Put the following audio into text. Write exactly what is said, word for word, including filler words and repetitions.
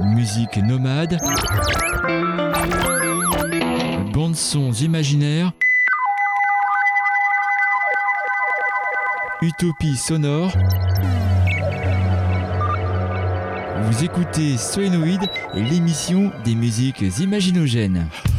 Musique nomade, bandes sons imaginaires, utopie sonore. Vous écoutez Solenoid, l'émission des musiques imaginogènes.